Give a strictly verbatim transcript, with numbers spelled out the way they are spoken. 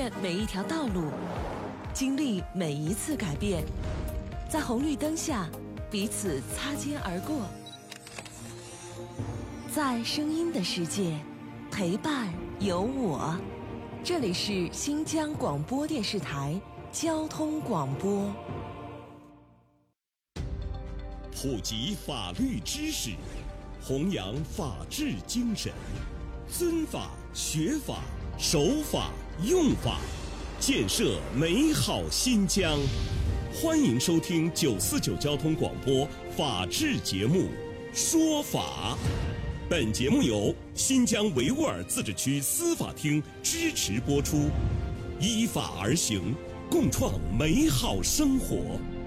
越每一条道路，经历每一次改变，在红绿灯下彼此擦肩而过，在声音的世界陪伴有我。这里是新疆广播电视台交通广播。 普及法律知识，弘扬法治精神，尊法、学法、守法、用法，建设美好新疆。欢迎收听九四九交通广播法治节目《说法》。本节目由新疆维吾尔自治区司法厅支持播出，依法而行，共创美好生活。